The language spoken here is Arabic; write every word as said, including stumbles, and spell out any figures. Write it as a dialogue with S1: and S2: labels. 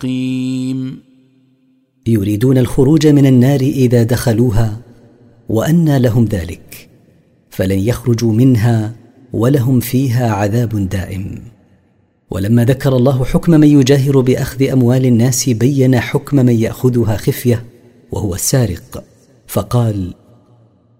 S1: قيم.
S2: يريدون الخروج من النار إذا دخلوها، وأنى لهم ذلك، فلن يخرجوا منها ولهم فيها عذاب دائم. ولما ذكر الله حكم من يجاهر بأخذ أموال الناس بين حكم من يأخذها خفية وهو السارق، فقال: